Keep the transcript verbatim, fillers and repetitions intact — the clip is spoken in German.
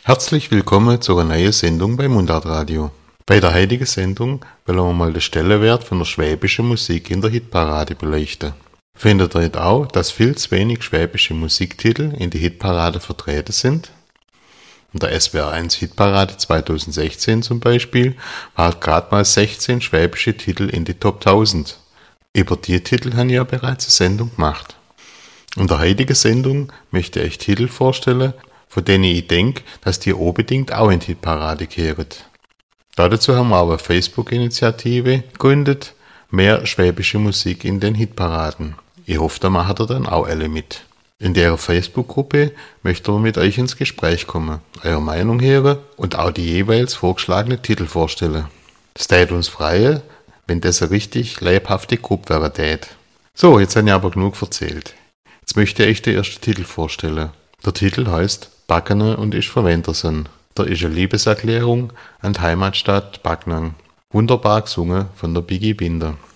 Herzlich willkommen zu einer neuen Sendung bei Mundart Radio. Bei der heutigen Sendung wollen wir mal den Stellenwert von der schwäbischen Musik in der Hitparade beleuchten. Findet ihr nicht auch, dass viel zu wenig schwäbische Musiktitel in die Hitparade vertreten sind? In der S W R eins Hitparade zweitausendsechzehn zum Beispiel waren gerade mal sechzehn schwäbische Titel in die Top tausend. Über die Titel habe ich ja bereits eine Sendung gemacht. In der heutigen Sendung möchte ich euch Titel vorstellen, von denen ich denke, dass die unbedingt auch in die Hitparade gehören. Dazu haben wir aber eine Facebook-Initiative gegründet, mehr schwäbische Musik in den Hitparaden. Ich hoffe, da macht ihr dann auch alle mit. In der Facebook-Gruppe möchten wir mit euch ins Gespräch kommen, eure Meinung hören und auch die jeweils vorgeschlagenen Titel vorstellen. Es tät uns freuen, wenn das eine richtig lebhafte Gruppe wäre tät. So, jetzt habe ich aber genug erzählt. Jetzt möchte ich euch den ersten Titel vorstellen. Der Titel heißt Backene und ist von Wendersen. Da ist eine Liebeserklärung an die Heimatstadt Backnang. Wunderbar gesungen von der Biggie Binder.